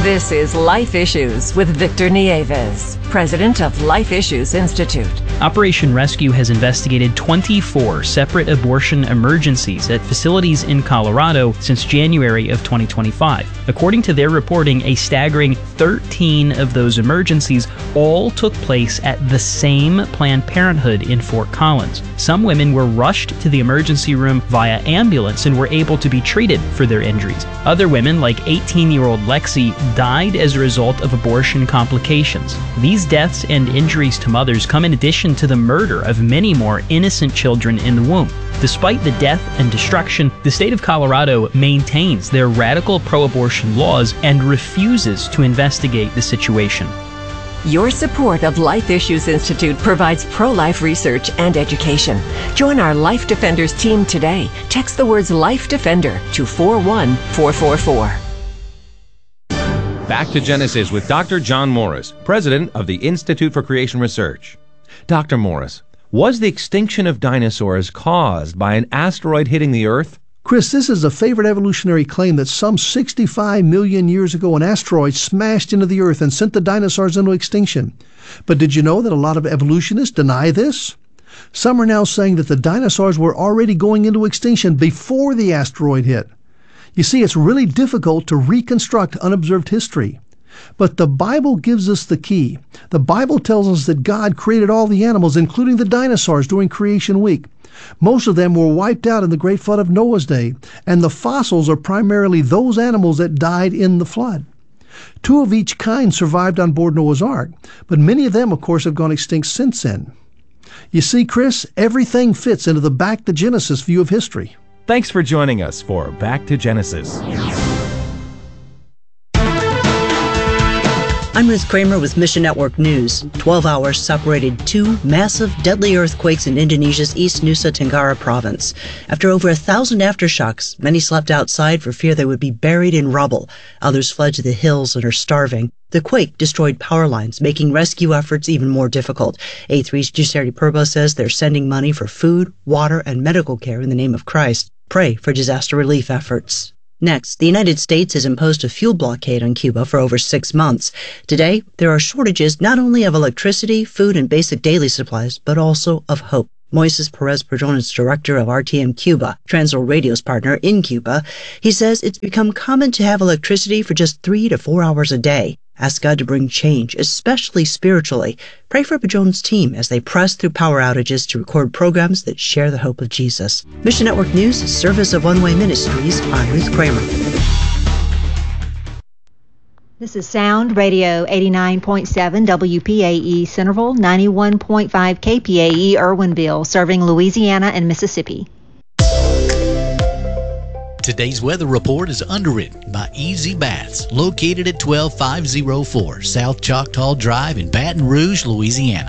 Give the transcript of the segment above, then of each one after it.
This is Life Issues with Victor Nieves, president of Life Issues Institute. Operation Rescue has investigated 24 separate abortion emergencies at facilities in Colorado since January of 2025. According to their reporting, a staggering 13 of those emergencies all took place at the same Planned Parenthood in Fort Collins. Some women were rushed to the emergency room via ambulance and were able to be treated for their injuries. Other women, like 18-year-old Lexi, died as a result of abortion complications. These deaths and injuries to mothers come in addition to the murder of many more innocent children in the womb. Despite the death and destruction, the state of Colorado maintains their radical pro-abortion laws and refuses to investigate the situation. Your support of Life Issues Institute provides pro-life research and education. Join our Life Defenders team today. Text the words Life Defender to 41444. Back to Genesis with Dr. John Morris, president of the Institute for Creation Research. Dr. Morris, was the extinction of dinosaurs caused by an asteroid hitting the Earth? Chris, this is a favorite evolutionary claim that some 65 million years ago an asteroid smashed into the Earth and sent the dinosaurs into extinction. But did you know that a lot of evolutionists deny this? Some are now saying that the dinosaurs were already going into extinction before the asteroid hit. You see, it's really difficult to reconstruct unobserved history. But the Bible gives us the key. The Bible tells us that God created all the animals, including the dinosaurs, during Creation Week. Most of them were wiped out in the great flood of Noah's day, and the fossils are primarily those animals that died in the flood. 2 of each kind survived on board Noah's Ark, but many of them, of course, have gone extinct since then. You see, Chris, everything fits into the Back to Genesis view of history. Thanks for joining us for Back to Genesis. I'm Ruth Kramer with Mission Network News. 12 hours separated 2 massive, deadly earthquakes in Indonesia's East Nusa Tenggara province. After over 1,000 aftershocks, many slept outside for fear they would be buried in rubble. Others fled to the hills and are starving. The quake destroyed power lines, making rescue efforts even more difficult. A3's Giuseppe Purbo says they're sending money for food, water, and medical care in the name of Christ. Pray for disaster relief efforts. Next, the United States has imposed a fuel blockade on Cuba for over 6 months. Today, there are shortages not only of electricity, food, and basic daily supplies, but also of hope. Moises Perez-Perjon is director of RTM Cuba, Transworld Radio's partner in Cuba. He says it's become common to have electricity for just 3 to 4 hours a day. Ask God to bring change, especially spiritually. Pray for Perjon's team as they press through power outages to record programs that share the hope of Jesus. Mission Network News, service of One Way Ministries. I'm Ruth Kramer. This is Sound Radio 89.7 WPAE Centerville, 91.5 KPAE Irwinville, serving Louisiana and Mississippi. Today's weather report is underwritten by Easy Baths, located at 12504 South Choctaw Drive in Baton Rouge, Louisiana.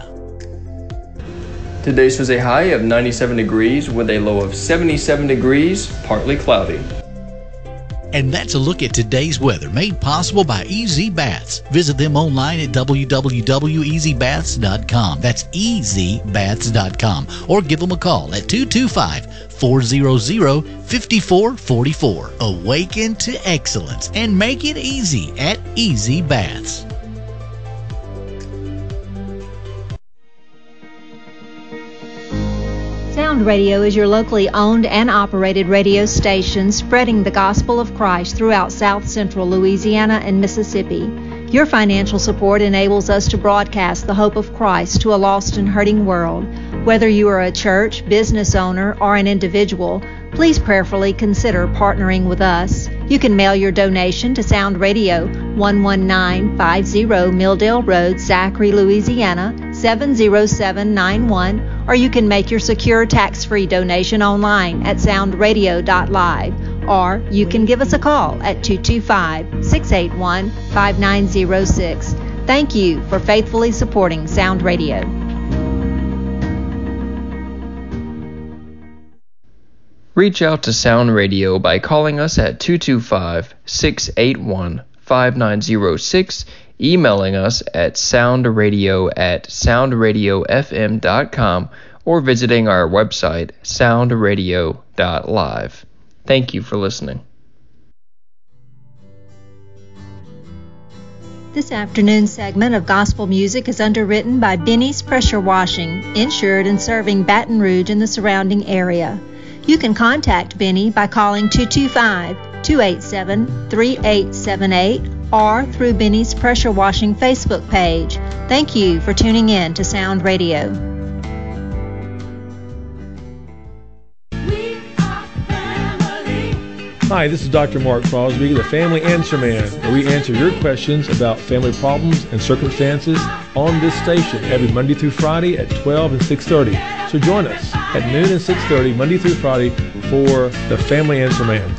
Today shows a high of 97 degrees with a low of 77 degrees, partly cloudy. And that's a look at today's weather, made possible by Easy Baths. Visit them online at www.easybaths.com. That's easybaths.com. Or give them a call at 225-400-5444. Awaken to excellence and make it easy at Easy Baths. Sound Radio is your locally owned and operated radio station spreading the gospel of Christ throughout South Central Louisiana and Mississippi. Your financial support enables us to broadcast the hope of Christ to a lost and hurting world. Whether you are a church, business owner, or an individual, please prayerfully consider partnering with us. You can mail your donation to Sound Radio, 11950 Milldale Road, Zachary, Louisiana, 70791, or you can make your secure tax-free donation online at soundradio.live, or you can give us a call at 225-681-5906. Thank you for faithfully supporting Sound Radio. Reach out to Sound Radio by calling us at 225-681-5906, emailing us at soundradio@soundradiofm.com, or visiting our website, soundradio.live. Thank you for listening. This afternoon's segment of gospel music is underwritten by Benny's Pressure Washing, insured and serving Baton Rouge and the surrounding area. You can contact Benny by calling 225-287-3878 or through Benny's Pressure Washing Facebook page. Thank you for tuning in to Sound Radio. Hi, this is Dr. Mark Crosby, the Family Answer Man, where we answer your questions about family problems and circumstances on this station every Monday through Friday at 12 and 6:30. So join us at noon and 6:30, Monday through Friday, for the Family Answer Man.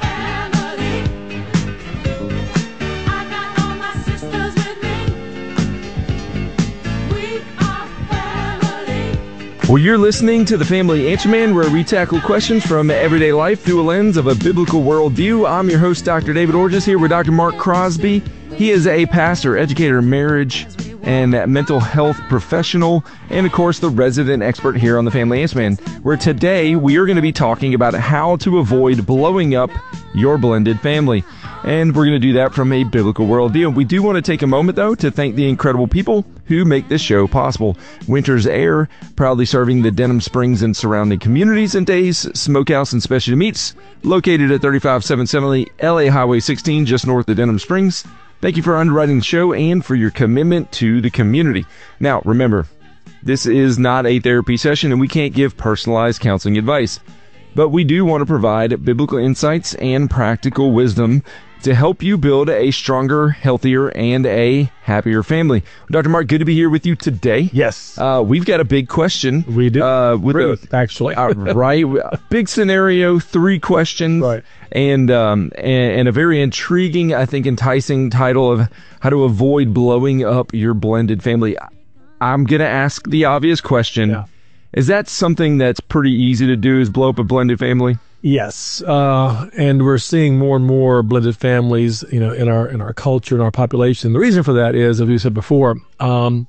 Well, you're listening to the Family Answer Man, where we tackle questions from everyday life through a lens of a biblical worldview. I'm your host, Dr. David Orges, here with Dr. Mark Crosby. He is a pastor, educator, marriage, and mental health professional, and of course, the resident expert here on the Family Answer Man, where today we are going to be talking about how to avoid blowing up your blended family. And we're going to do that from a biblical worldview. We do want to take a moment, though, to thank the incredible people who make this show possible. Winter's Air, proudly serving the Denham Springs and surrounding communities, and Days Smokehouse and Specialty Meats, located at 35770 LA Highway 16, just north of Denham Springs. Thank you for underwriting the show and for your commitment to the community. Now, remember, this is not a therapy session, and we can't give personalized counseling advice. But we do want to provide biblical insights and practical wisdom to help you build a stronger, healthier, and a happier family. Dr. Mark, good to be here with you today. Yes. We've got a big question. We do. Ruth, actually. Right. Big scenario, 3 questions. Right. And a very intriguing, I think, enticing title of how to avoid blowing up your blended family. I'm going to ask the obvious question. Yeah. Is that something that's pretty easy to do, is blow up a blended family? Yes, and we're seeing more and more blended families, in our culture and our population. The reason for that is, as we said before, about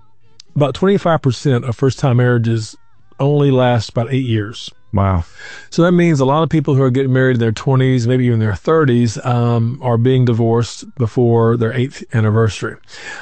25% of first-time marriages only last about 8 years. Wow. So that means a lot of people who are getting married in their 20s, maybe even their 30s, are being divorced before their 8th anniversary.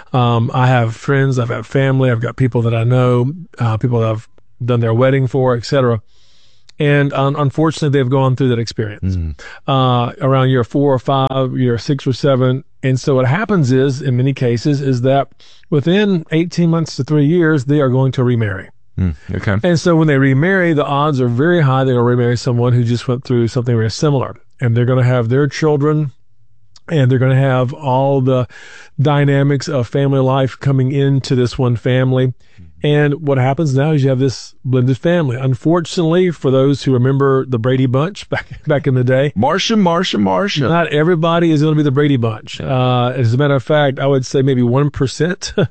I have friends, I've got family, I've got people that I know, people that I've done their wedding for, etc. And unfortunately, they've gone through that experience around year 4 or 5, year 6 or 7. And so what happens is, in many cases, is that within 18 months to 3 years, they are going to remarry. Okay. And so when they remarry, the odds are very high they're going to remarry someone who just went through something very similar. And they're going to have their children, and they're going to have all the dynamics of family life coming into this one family. And what happens now is you have this blended family. Unfortunately, for those who remember the Brady Bunch back in the day, Marsha. Not everybody is going to be the Brady Bunch. As a matter of fact, I would say maybe 1%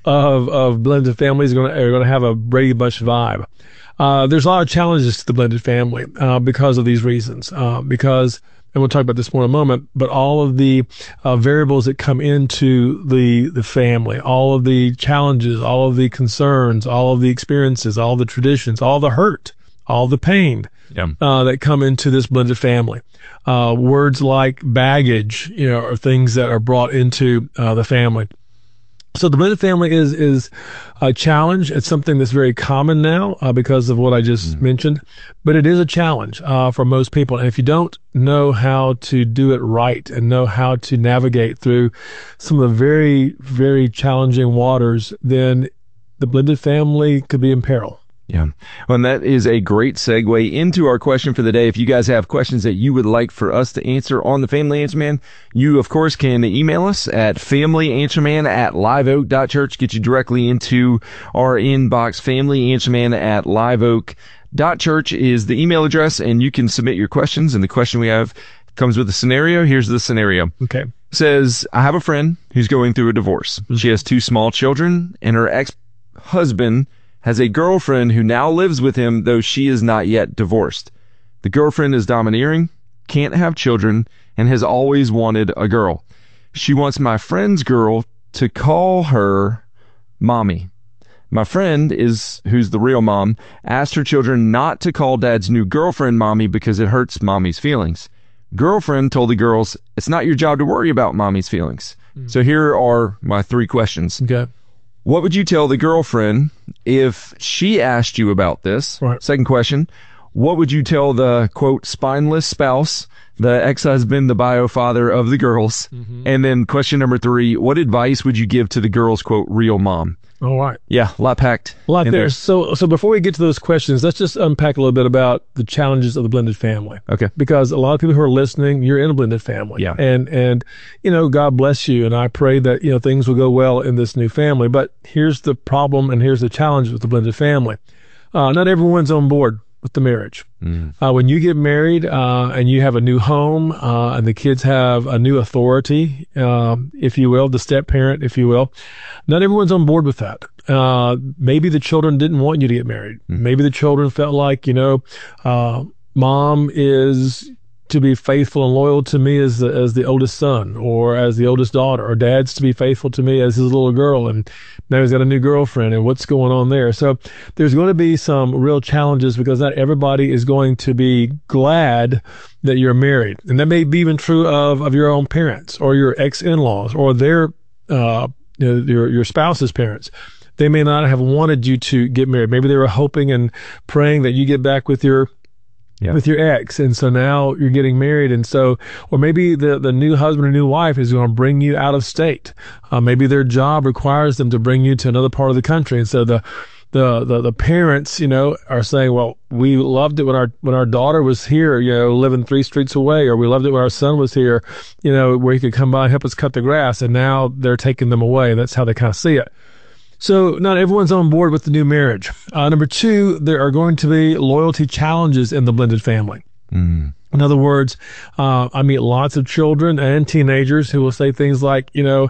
of blended families are going to have a Brady Bunch vibe. There's a lot of challenges to the blended family because of these reasons. And we'll talk about this more in a moment, but all of the variables that come into the family, all of the challenges, all of the concerns, all of the experiences, all the traditions, all the hurt, all the pain that come into this blended family. Words like baggage, are things that are brought into the family. So the blended family is a challenge. It's something that's very common now because of what I just mentioned, but it is a challenge for most people. And if you don't know how to do it right and know how to navigate through some of the very, very challenging waters, then the blended family could be in peril. Yeah. Well, and that is a great segue into our question for the day. If you guys have questions that you would like for us to answer on the Family Answer Man, you, of course, can email us at familyanswerman@liveoak.church. Get you directly into our inbox. familyanswerman@liveoak.church is the email address, and you can submit your questions. And the question we have comes with a scenario. Here's the scenario. Okay. It says, I have a friend who's going through a divorce. She has 2 small children, and her ex-husband has a girlfriend who now lives with him, though she is not yet divorced. The girlfriend is domineering, can't have children, and has always wanted a girl. She wants my friend's girl to call her mommy. My friend, who's the real mom, asked her children not to call dad's new girlfriend mommy because it hurts mommy's feelings. Girlfriend told the girls, it's not your job to worry about mommy's feelings. So here are my 3 questions. Okay. What would you tell the girlfriend if she asked you about this? Right. Second question, what would you tell the, quote, spineless spouse, the ex-husband, the bio father of the girls? And then question number 3, what advice would you give to the girl's, quote, real mom? All right. Yeah, a lot packed. A lot in there. So before we get to those questions, let's just unpack a little bit about the challenges of the blended family. Okay. Because a lot of people who are listening, you're in a blended family. Yeah. And God bless you. And I pray that, things will go well in this new family. But here's the problem and here's the challenge with the blended family. Not everyone's on board with the marriage. When you get married and you have a new home and the kids have a new authority, if you will, the step parent, if you will, not everyone's on board with that. Maybe the children didn't want you to get married. Maybe the children felt like, mom is to be faithful and loyal to me as the oldest son or as the oldest daughter, or dad's to be faithful to me as his little girl, and now he's got a new girlfriend, and what's going on there. So there's going to be some real challenges because not everybody is going to be glad that you're married. And that may be even true of your own parents or your ex-in-laws or their your spouse's parents. They may not have wanted you to get married. Maybe they were hoping and praying that you get back with your ex. And so now you're getting married. And so, or maybe the new husband or new wife is going to bring you out of state. Maybe their job requires them to bring you to another part of the country. And so the parents, are saying, well, we loved it when our daughter was here, living 3 streets away, or we loved it when our son was here, where he could come by and help us cut the grass. And now they're taking them away. That's how they kind of see it. So not everyone's on board with the new marriage. Number 2, there are going to be loyalty challenges in the blended family. In other words, I meet lots of children and teenagers who will say things like,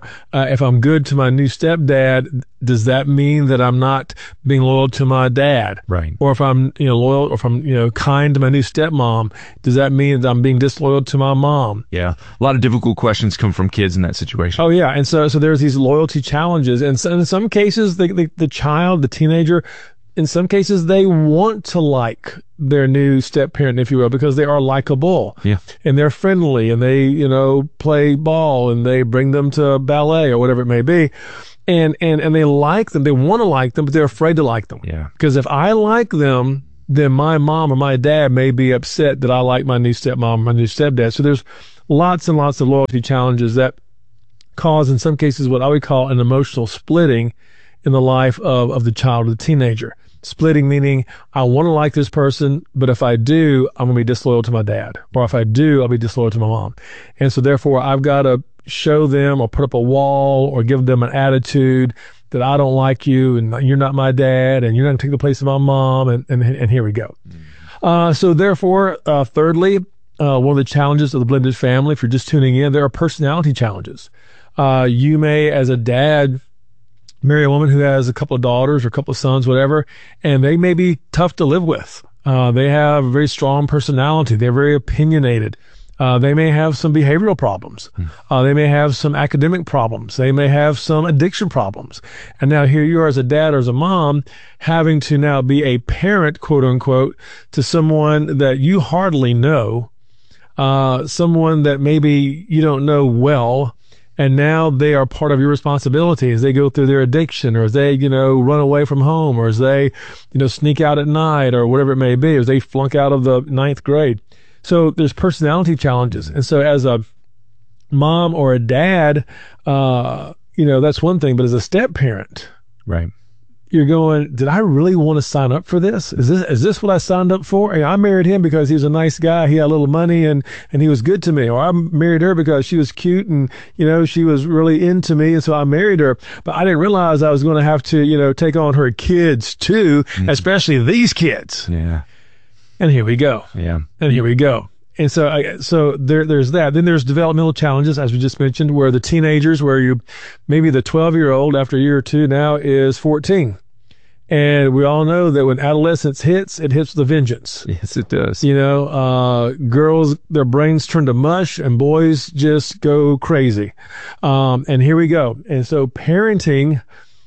if I'm good to my new stepdad, does that mean that I'm not being loyal to my dad? Right. Or if I'm, loyal, or if I'm, kind to my new stepmom, does that mean that I'm being disloyal to my mom? Yeah. A lot of difficult questions come from kids in that situation. Oh, yeah. And so there's these loyalty challenges. And so in some cases, the child, the teenager, in some cases, they want to like their new step parent, if you will, because they are likable. Yeah. And they're friendly, and they, play ball, and they bring them to ballet or whatever it may be. And they like them. They want to like them, but they're afraid to like them. Yeah. Because if I like them, then my mom or my dad may be upset that I like my new stepmom or my new stepdad. So there's lots and lots of loyalty challenges that cause, in some cases, what I would call an emotional splitting in the life of the child or the teenager. Splitting meaning I want to like this person, but if I do, I'm going to be disloyal to my dad. Or if I do, I'll be disloyal to my mom. And so therefore, I've got to show them or put up a wall or give them an attitude that I don't like you and you're not my dad and you're not going to take the place of my mom. And here we go. So therefore, thirdly, one of the challenges of the blended family, if you're just tuning in, there are personality challenges. You may, as a dad, marry a woman who has a couple of daughters or a couple of sons, whatever, and they may be tough to live with. They have a very strong personality. They're very opinionated. They may have some behavioral problems. They may have some academic problems. They may have some addiction problems. And now here you are as a dad or as a mom having to now be a parent, quote unquote, to someone that you hardly know, someone that maybe you don't know well. And now they are part of your responsibility as they go through their addiction, or as they, run away from home, or as they, sneak out at night, or whatever it may be, as they flunk out of the 9th grade. So there's personality challenges. And so as a mom or a dad, that's one thing. But as a step parent, right, you're going, did I really want to sign up for this? Is this what I signed up for? I married him because he was a nice guy. He had a little money and he was good to me. Or I married her because she was cute and, she was really into me. And so I married her, but I didn't realize I was going to have to, take on her kids too, especially these kids. Yeah. And here we go. Yeah. And here we go. And so there's that. Then there's developmental challenges, as we just mentioned, where the teenagers, maybe the 12-year-old after a year or two now is 14. And we all know that when adolescence hits, it hits with a vengeance. Yes, it does. Girls, their brains turn to mush and boys just go crazy. And here we go. And so parenting,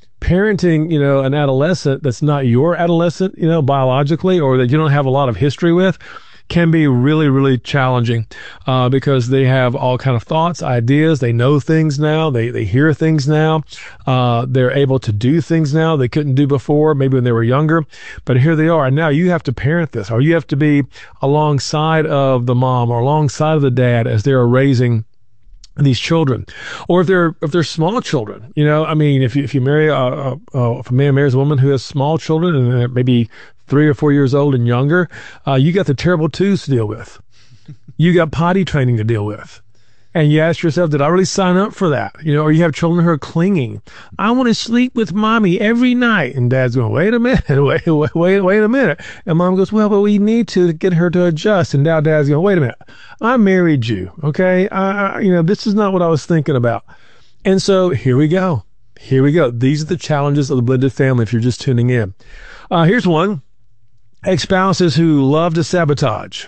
an adolescent that's not your adolescent, biologically, or that you don't have a lot of history with, can be really, really challenging because they have all kind of thoughts, ideas. They know things now. They hear things now. They're able to do things now they couldn't do before, maybe when they were younger. But here they are. And now you have to parent this, or you have to be alongside of the mom or alongside of the dad as they're raising these children, or if they're small children, I mean, if you marry if a man marries a woman who has small children and they're maybe 3 or 4 years old and younger, you got the terrible twos to deal with. You got potty training to deal with. And you ask yourself, did I really sign up for that? Or you have children who are clinging. I want to sleep with mommy every night. And dad's going, wait a minute, wait a minute. And mom goes, well, but we need to get her to adjust. And now dad's going, wait a minute. I married you. Okay. This is not what I was thinking about. And so here we go. These are the challenges of the blended family if you're just tuning in. Here's one. Ex-spouses who love to sabotage.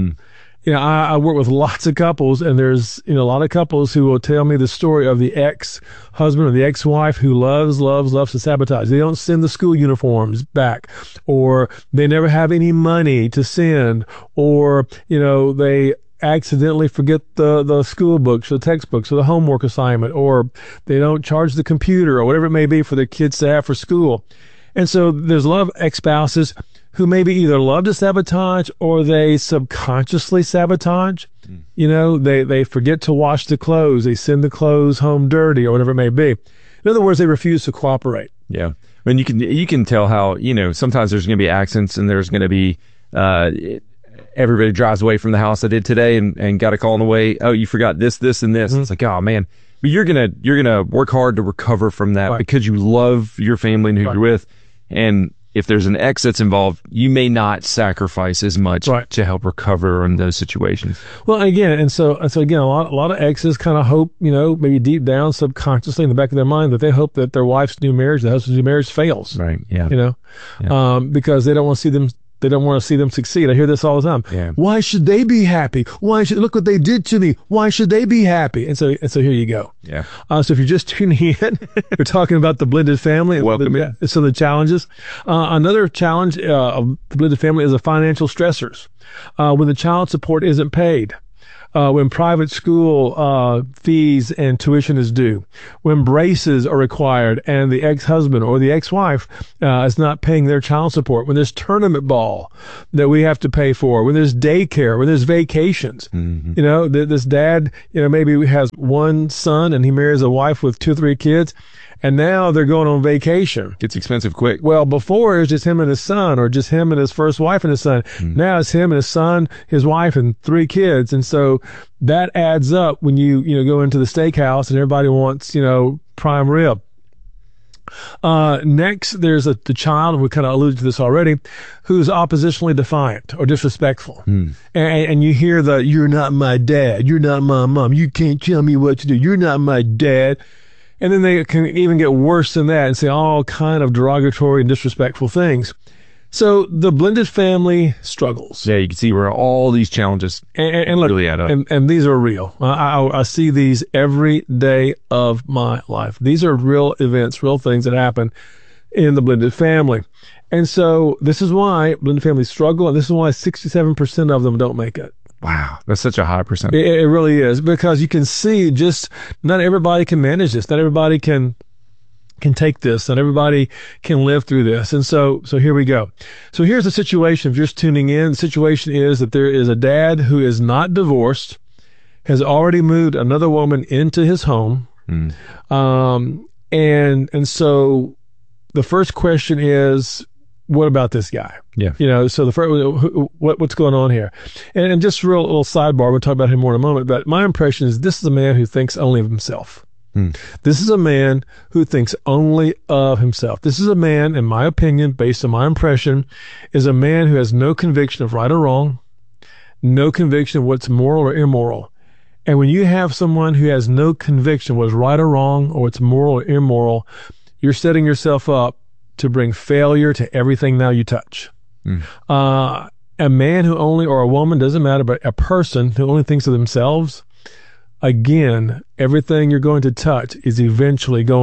I work with lots of couples, and there's, a lot of couples who will tell me the story of the ex-husband or the ex-wife who loves to sabotage. They don't send the school uniforms back, or they never have any money to send, or, they accidentally forget the school books or the textbooks or the homework assignment, or they don't charge the computer or whatever it may be for their kids to have for school. And so there's a lot of ex-spouses who maybe either love to sabotage or they subconsciously sabotage. They forget to wash the clothes. They send the clothes home dirty or whatever it may be. In other words, they refuse to cooperate. Yeah. I mean, you can tell how, sometimes there's going to be accidents and there's going to be, everybody drives away from the house I did today and got a call on the way. Oh, you forgot this, and this. Mm-hmm. It's like, oh man, but you're going to work hard to recover from that because you love your family and who you're with. And if there's an ex that's involved, you may not sacrifice as much to help recover in those situations. Well, again, so again, a lot of exes kind of hope, maybe deep down, subconsciously in the back of their mind, that they hope that their wife's new marriage, the husband's new marriage, fails. Right. Yeah. Because they don't want to see them. They don't want to see them succeed. I hear this all the time. Yeah. Why should they be happy? Look what they did to me? Why should they be happy? And so here you go. Yeah. So if you're just tuning in, we're talking about the blended family. Welcome. So the challenges. Another challenge of the blended family is the financial stressors. When the child support isn't paid. When private school fees and tuition is due, when braces are required and the ex-husband or the ex-wife is not paying their child support, when there's tournament ball that we have to pay for, when there's daycare, when there's vacations. Mm-hmm. This dad, maybe has one son and he marries a wife with 2 or 3 kids. And now they're going on vacation. Gets expensive quick. Well, before it was just him and his son, or just him and his first wife and his son. Mm. Now it's him and his son, his wife, and 3 kids. And so that adds up when you go into the steakhouse and everybody wants, prime rib. Next, there's the child, we kind of alluded to this already, who's oppositionally defiant or disrespectful. Mm. And you hear you're not my dad. You're not my mom. You can't tell me what to do. You're not my dad. And then they can even get worse than that and say all kind of derogatory and disrespectful things. So the blended family struggles. Yeah, you can see where all these challenges and look, really add up. And these are real. I see these every day of my life. These are real events, real things that happen in the blended family. And so this is why blended families struggle, and this is why 67% of them don't make it. Wow, that's such a high percentage. It really is, because you can see just not everybody can manage this. Not everybody can take this. Not everybody can live through this. And so here we go. So here's the situation. If you're just tuning in, the situation is that there is a dad who is not divorced, has already moved another woman into his home. Mm. And so the first question is, what about this guy? Yeah. So the first, what's going on here? And just a little sidebar, we'll talk about him more in a moment, but my impression is this is a man who thinks only of himself. This is a man who thinks only of himself. This is a man, in my opinion, based on my impression, is a man who has no conviction of right or wrong, no conviction of what's moral or immoral. And when you have someone who has no conviction what's right or wrong or what's moral or immoral, you're setting yourself up to bring failure to everything now you touch. A man who only, or a woman, doesn't matter, but a person who only thinks of themselves, again, everything you're going to touch is eventually going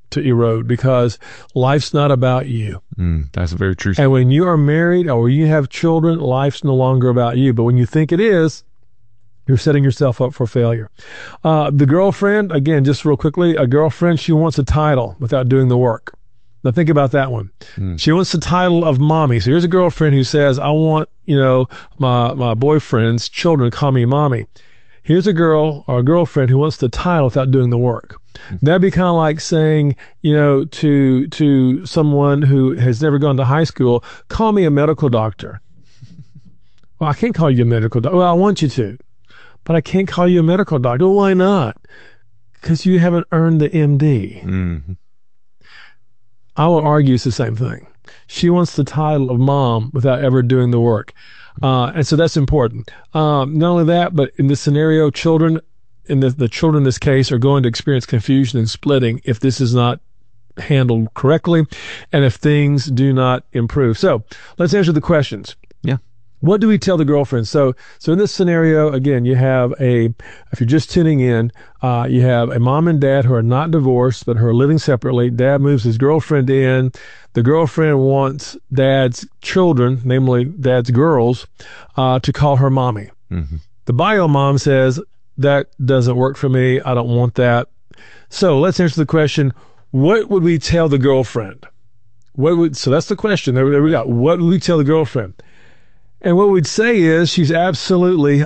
to erode because life's not about you. That's very true. And when you are married or you have children, life's no longer about you. But when you think it is, you're setting yourself up for failure. The girlfriend, again, just real quickly, a girlfriend, she wants a title without doing the work. Now think about that one. She wants the title of mommy. So here's a girlfriend who says, I want, my boyfriend's children to call me mommy. Here's a girl or a girlfriend who wants the title without doing the work. That'd be kind of like saying, to someone who has never gone to high school, call me a medical doctor. Well, I can't call you a medical doctor. Well, I want you to, but I can't call you a medical doctor. Well, why not? Because you haven't earned the MD. Mm-hmm. I will argue it's the same thing. She wants the title of mom without ever doing the work. And so that's important. Not only that, but in this scenario, children, the children in this case are going to experience confusion and splitting if this is not handled correctly and if things do not improve. So let's answer the questions. Yeah. What do we tell the girlfriend? So in this scenario, again, you have if you're just tuning in, you have a mom and dad who are not divorced, but who are living separately. Dad moves his girlfriend in. The girlfriend wants dad's children, namely dad's girls, to call her mommy. Mm-hmm. The bio mom says, that doesn't work for me. I don't want that. So let's answer the question. What would we tell the girlfriend? So that's the question. There we go. What would we tell the girlfriend? And what we'd say is she has absolutely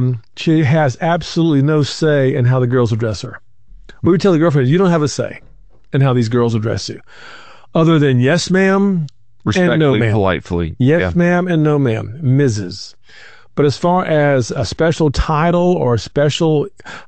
no say in how the girls address her. We would tell the girlfriend, you don't have a say in how these girls address you. Other than yes, ma'am, respectfully, and no, ma'am. Politely. Yes, ma'am, and no, ma'am, Mrs. But as far as a special title or a special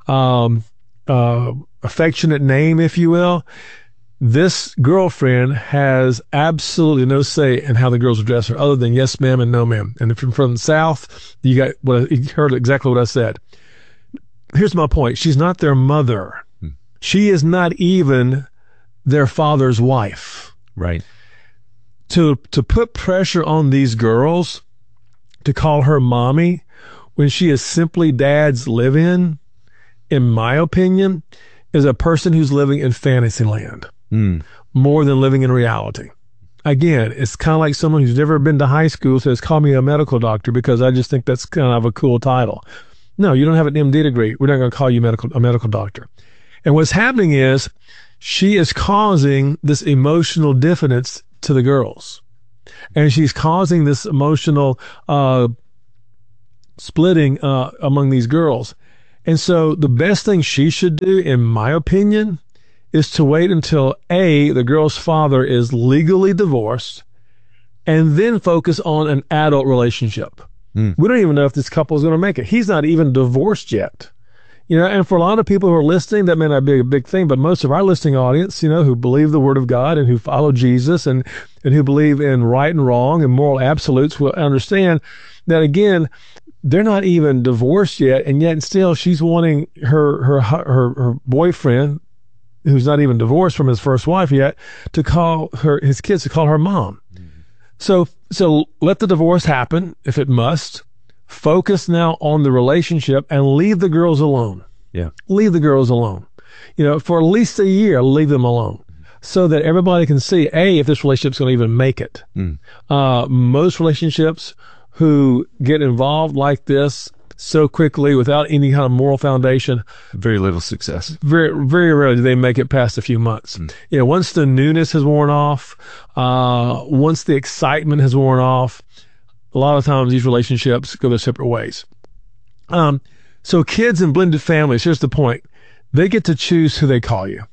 affectionate name, if you will, this girlfriend has absolutely no say in how the girls address her, other than yes, ma'am, and no, ma'am. And if you're from the South, you heard exactly what I said. Here's my point. She's not their mother. She is not even their father's wife. Right. To put pressure on these girls to call her mommy when she is simply dad's live-in, in my opinion, is a person who's living in fantasy land more than living in reality. Again, it's kind of like someone who's never been to high school says, call me a medical doctor because I just think that's kind of a cool title. No, you don't have an MD degree. We're not going to call you a medical doctor. And what's happening is she is causing this emotional dissonance to the girls. And she's causing this emotional splitting among these girls. And so the best thing she should do, in my opinion, is to wait until the girl's father is legally divorced and then focus on an adult relationship. We don't even know if this couple is going to make it. He's not even divorced yet. And for a lot of people who are listening, that may not be a big thing, but most of our listening audience, who believe the word of God and who follow Jesus and who believe in right and wrong and moral absolutes will understand that, again, they're not even divorced yet, and yet still she's wanting her boyfriend, who's not even divorced from his first wife yet, to call his kids to call her mom. So let the divorce happen if it must. Focus now on the relationship and leave the girls alone. Yeah. Leave the girls alone. For at least a year, leave them alone so that everybody can see, if this relationship's going to even make it. Most relationships who get involved like this so quickly without any kind of moral foundation, very little success. Very, very rarely do they make it past a few months. Once the newness has worn off, once the excitement has worn off, a lot of times these relationships go their separate ways. So kids in blended families, here's the point. They get to choose who they call you.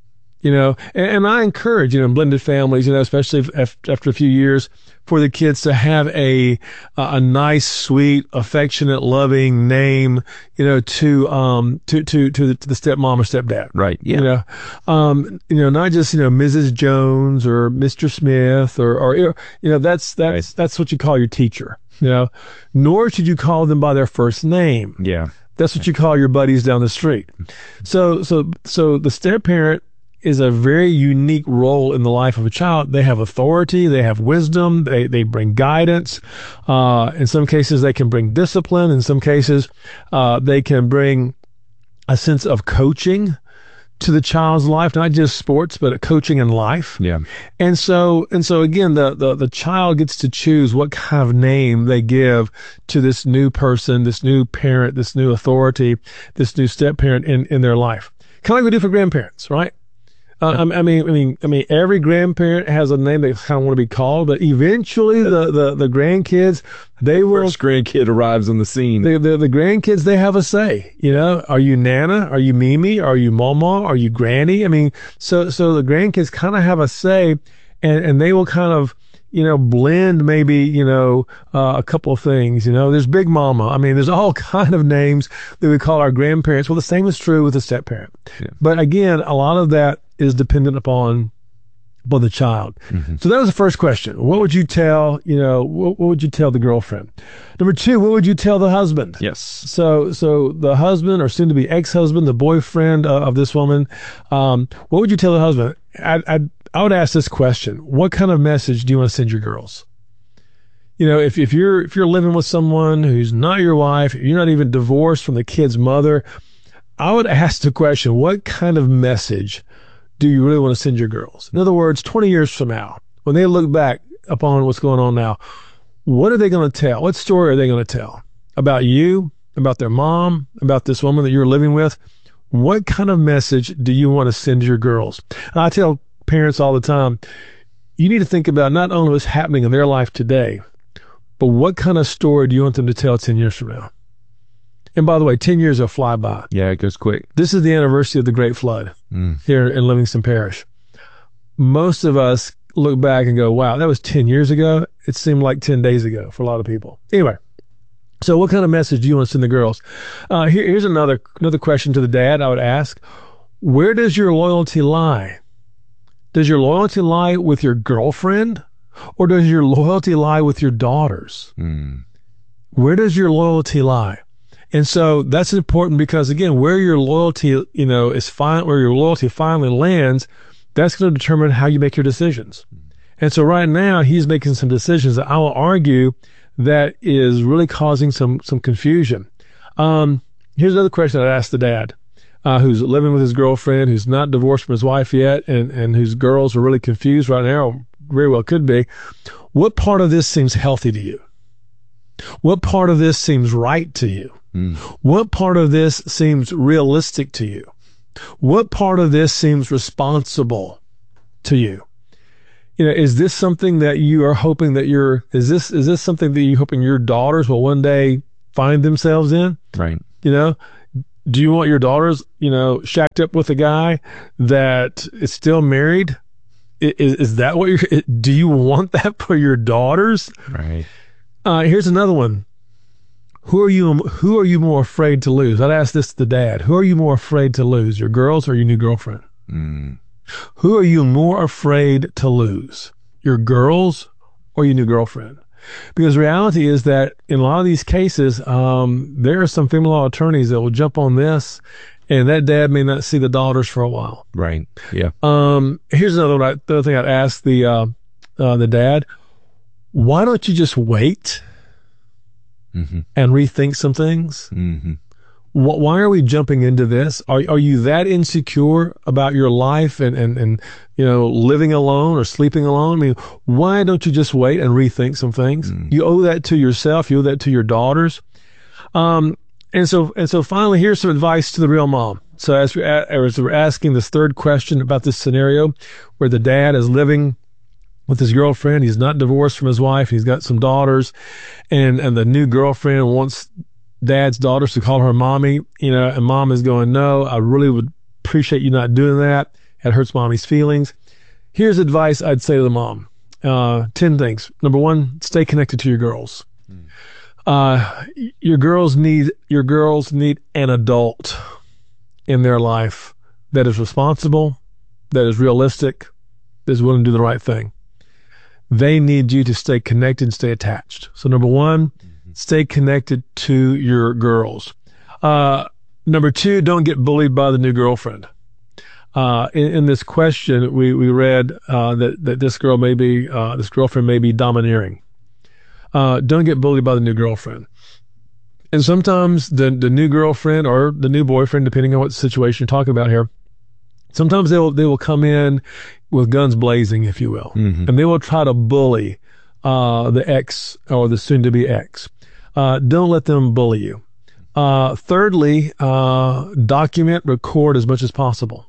And I encourage, in blended families, especially after a few years, for the kids to have a nice, sweet, affectionate, loving name, to the stepmom or stepdad. Right. Yeah. Not just, Mrs. Jones or Mr. Smith or that's what you call your teacher, nor should you call them by their first name. Yeah. That's what you call your buddies down the street. So the step parent is a very unique role in the life of a child. They have authority, they have wisdom, they bring guidance. In some cases, they can bring discipline. In some cases, they can bring a sense of coaching to the child's life, not just sports, but coaching in life. Yeah. And so again, the child gets to choose what kind of name they give to this new person, this new parent, this new authority, this new step parent in their life. Kind of like we do for grandparents, right? I mean, every grandparent has a name they kind of want to be called, but eventually the grandkids, First grandkid arrives on the scene. The grandkids, they have a say. You know, are you Nana? Are you Mimi? Are you Mama? Are you Granny? I mean, so the grandkids kind of have a say, and they will kind of, you know, blend maybe, you know, a couple of things. You know, there's Big Mama. I mean, there's all kind of names that we call our grandparents. Well, the same is true with a step parent. Yeah. But again, a lot of that is dependent upon the child. Mm-hmm. So that was the first question. What would you tell, you know, what would you tell the girlfriend? Number two, what would you tell the husband? Yes. So the husband, or soon to be ex-husband, the boyfriend of this woman, what would you tell the husband? I would ask this question: what kind of message do you want to send your girls? You know, if you're living with someone who's not your wife, you're not even divorced from the kid's mother, I would ask the question: what kind of message do you really want to send your girls? In other words, 20 years from now, when they look back upon what's going on now, what are they going to tell? What story are they going to tell about you, about their mom, about this woman that you're living with? What kind of message do you want to send your girls? And I tell parents all the time, you need to think about not only what's happening in their life today, but what kind of story do you want them to tell 10 years from now? And by the way, 10 years will fly by. Yeah, it goes quick. This is the anniversary of the Great Flood here in Livingston Parish. Most of us look back and go, wow, that was 10 years ago. It seemed like 10 days ago for a lot of people. Anyway, so what kind of message do you want to send the girls? Here's another question to the dad I would ask. Where does your loyalty lie? Does your loyalty lie with your girlfriend, or does your loyalty lie with your daughters? Where does your loyalty lie? And so that's important because, again, where your loyalty, you know, where your loyalty finally lands, that's going to determine how you make your decisions. And so right now he's making some decisions that I will argue that is really causing some confusion. Here's another question I'd ask the dad, who's living with his girlfriend, who's not divorced from his wife yet, and whose girls are really confused right now, or very well could be. What part of this seems healthy to you? What part of this seems right to you? What part of this seems realistic to you? What part of this seems responsible to you? You know, is this something that you are hoping that is this something that you're hoping your daughters will one day find themselves in? Right. You know, do you want your daughters, you know, shacked up with a guy that is still married? Is that what do you want that for your daughters? Right. Here's another one. Who are you more afraid to lose? I'd ask this to the dad. Who are you more afraid to lose, your girls or your new girlfriend? Who are you more afraid to lose, your girls or your new girlfriend? Because reality is that in a lot of these cases, there are some family law attorneys that will jump on this, and that dad may not see the daughters for a while. Right. Yeah. Here's the other thing I'd ask the dad. Why don't you just wait and rethink some things? Why are we jumping into this? Are you that insecure about your life and you know, living alone or sleeping alone? I mean, why don't you just wait and rethink some things? You owe that to yourself. You owe that to your daughters. And so finally, here's some advice to the real mom. So as we're asking this third question about this scenario where the dad is living with his girlfriend, he's not divorced from his wife, he's got some daughters, and the new girlfriend wants dad's daughters to call her mommy, you know, and mom is going, no, I really would appreciate you not doing that. It hurts mommy's feelings. Here's advice I'd say to the mom. 10 things. Number one, stay connected to your girls. Your girls need an adult in their life that is responsible, that is realistic, that is willing to do the right thing. They need you to stay connected and stay attached. So number one, stay connected to your girls. Number two, don't get bullied by the new girlfriend. In this question, we read that this girlfriend may be domineering. Don't get bullied by the new girlfriend. And sometimes the new girlfriend or the new boyfriend, depending on what situation you're talking about here, Sometimes they will come in with guns blazing, if you will, and they will try to bully the ex or the soon-to-be ex. Don't let them bully you. Thirdly, document, record as much as possible.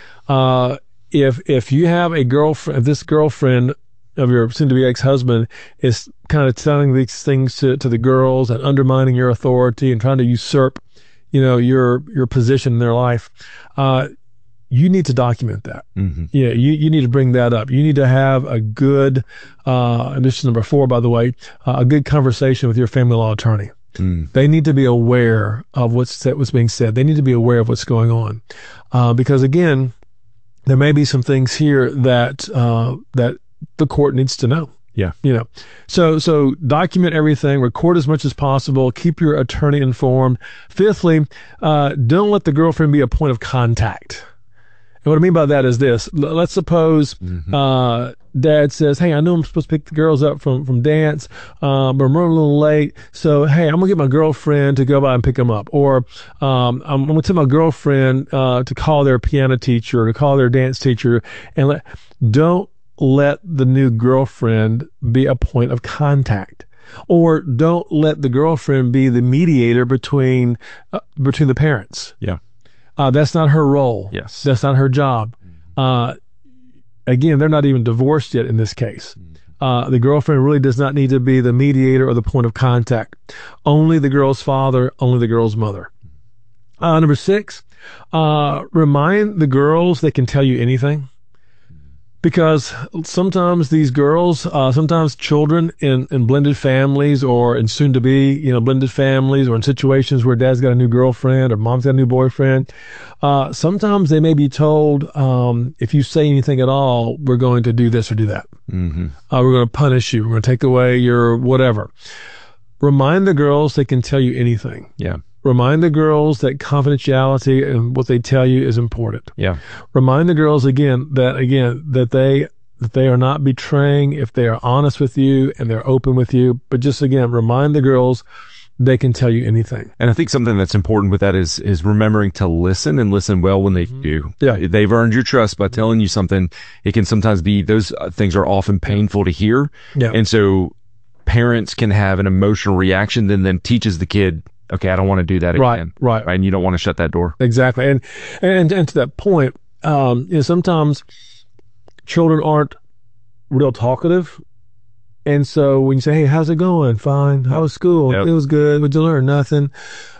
If you have a girlfriend, if this girlfriend of your soon-to-be ex-husband is kind of telling these things to the girls and undermining your authority and trying to usurp, your position in their life, you need to document that. Yeah, you need to bring that up. You need to have a good, and this is number 4, by the way, a good conversation with your family law attorney. They need to be aware of what's being said. They need to be aware of what's going on, because again, there may be some things here that the court needs to know. Yeah. So document everything, record as much as possible, keep your attorney informed. Fifthly, don't let the girlfriend be a point of contact. And what I mean by that is this. Let's suppose dad says, hey, I know I'm supposed to pick the girls up from dance, but I'm running a little late. So, hey, I'm going to get my girlfriend to go by and pick them up. Or I'm going to tell my girlfriend to call their piano teacher or to call their dance teacher. And don't let the new girlfriend be a point of contact. Or don't let the girlfriend be the mediator between the parents. Yeah. That's not her role. Yes. That's not her job. Again, they're not even divorced yet in this case. The girlfriend really does not need to be the mediator or the point of contact. Only the girl's father, only the girl's mother. Number 6, remind the girls they can tell you anything. Because sometimes these girls, sometimes children in blended families or in soon-to-be, blended families or in situations where dad's got a new girlfriend or mom's got a new boyfriend, sometimes they may be told, if you say anything at all, we're going to do this or do that. We're going to punish you. We're going to take away your whatever. Remind the girls they can tell you anything. Yeah. Remind the girls that confidentiality and what they tell you is important. Yeah. Remind the girls that they are not betraying if they are honest with you and they're open with you. But just again, remind the girls they can tell you anything. And I think something that's important with that is remembering to listen and listen well when they do. Yeah. They've earned your trust by telling you something. It can sometimes be, those things are often painful to hear. Yeah. And so parents can have an emotional reaction that then teaches the kid, okay, I don't want to do that again. Right. And you don't want to shut that door. Exactly. And to that point, sometimes children aren't real talkative. And so when you say, hey, how's it going? Fine. How was school? Yep. It was good. What'd you learn? Nothing.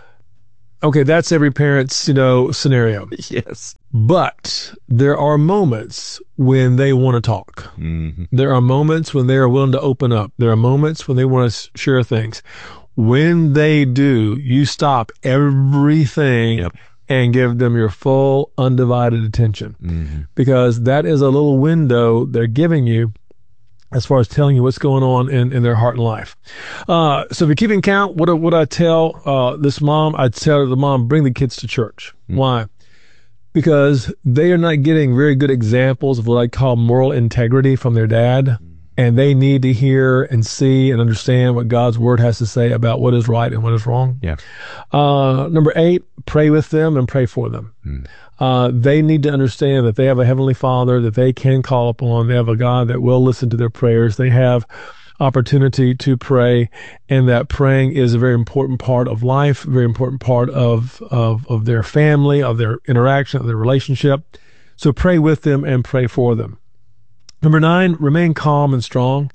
Okay, that's every parent's, scenario. Yes. But there are moments when they want to talk. There are moments when they are willing to open up. There are moments when they want to share things. When they do, you stop everything and give them your full undivided attention, because that is a little window they're giving you as far as telling you what's going on in their heart and life. So if you're keeping count, what I tell this mom, I'd tell the mom, bring the kids to church. Why? Because they are not getting very good examples of what I call moral integrity from their dad. And they need to hear and see and understand what God's word has to say about what is right and what is wrong. Yeah. Number 8, pray with them and pray for them. They need to understand that they have a heavenly Father that they can call upon. They have a God that will listen to their prayers. They have opportunity to pray, and that praying is a very important part of life, a very important part of their family, of their interaction, of their relationship. So pray with them and pray for them. Number 9, remain calm and strong.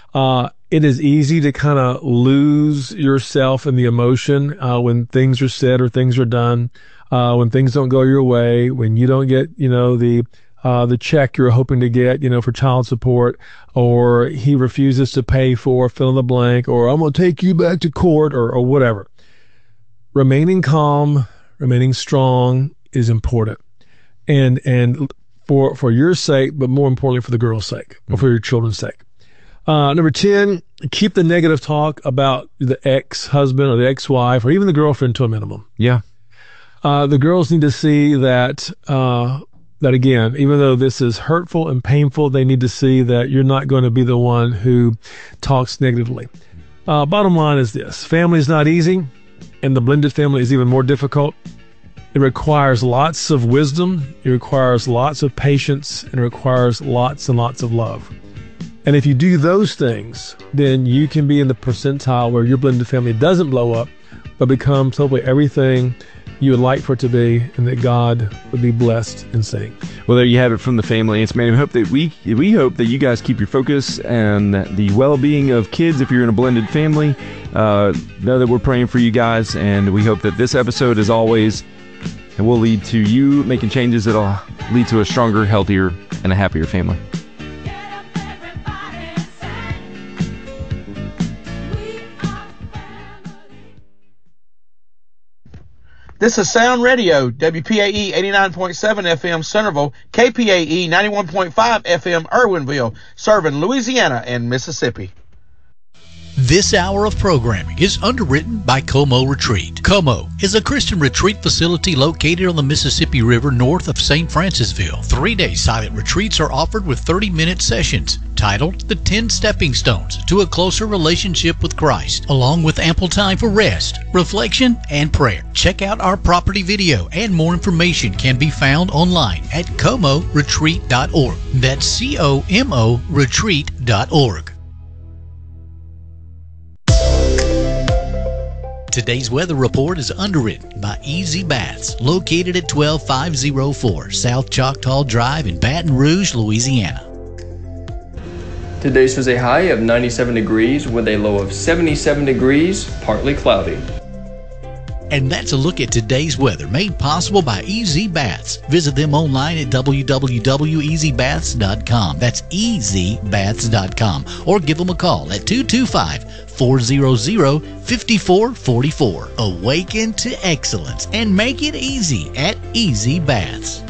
It is easy to kind of lose yourself in the emotion when things are said or things are done, when things don't go your way, when you don't get, the check you're hoping to get, for child support, or he refuses to pay for fill in the blank, or I'm going to take you back to court, or whatever. Remaining calm, remaining strong is important. And for your sake, but more importantly for the girl's sake, or for your children's sake. Number 10, keep the negative talk about the ex-husband or the ex-wife or even the girlfriend to a minimum. Yeah. The girls need to see that again, even though this is hurtful and painful, they need to see that you're not going to be the one who talks negatively. Bottom line is this: family is not easy, and the blended family is even more difficult. It requires lots of wisdom, it requires lots of patience, and it requires lots and lots of love. And if you do those things, then you can be in the percentile where your blended family doesn't blow up, but becomes hopefully everything you would like for it to be, and that God would be blessed in seeing. Well, there you have it from the family. It's man. We hope that we hope that you guys keep your focus and the well-being of kids. If you're in a blended family, know that we're praying for you guys, and we hope that this episode, as always, will lead to you making changes that'll lead to a stronger, healthier, and a happier family. This is Sound Radio, WPAE 89.7 FM Centerville, KPAE 91.5 FM Irwinville, serving Louisiana and Mississippi. This hour of programming is underwritten by Como Retreat. Como is a Christian retreat facility located on the Mississippi River north of St. Francisville. 3-day silent retreats are offered with 30-minute sessions titled The 10 Stepping Stones to a Closer Relationship with Christ, along with ample time for rest, reflection, and prayer. Check out our property video, and more information can be found online at comoretreat.org. That's COMO retreat.org. Today's weather report is underwritten by Easy Baths, located at 12504 South Choctaw Drive in Baton Rouge, Louisiana. Today shows a high of 97 degrees with a low of 77 degrees, partly cloudy. And that's a look at today's weather, made possible by Easy Baths. Visit them online at www.easybaths.com. That's easybaths.com. Or give them a call at 225-400-5444. Awaken to excellence and make it easy at Easy Baths.